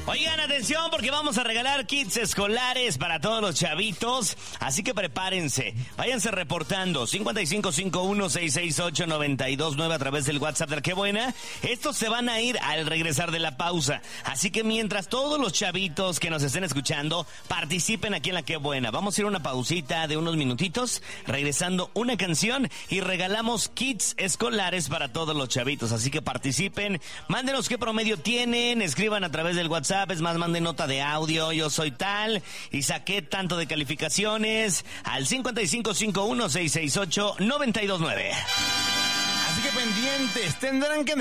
Oigan, atención, porque vamos a regalar kits escolares para todos los chavitos, así que prepárense. Váyanse reportando 5551-668-929 a través del WhatsApp de Qué Buena. Estos se van a ir al regresar de la pausa, así que mientras todos los chavitos que nos estén escuchando participen aquí en la Qué Buena. Vamos a ir a una pausita de unos minutitos, regresando una canción y regalamos kits escolares para todos los chavitos, así que participen, mándenos qué promedio tienen, escriban a través del WhatsApp. Es más, manden nota de audio, yo soy tal y saqué tanto de calificaciones al 5551-668-929. Así que pendientes, tendrán que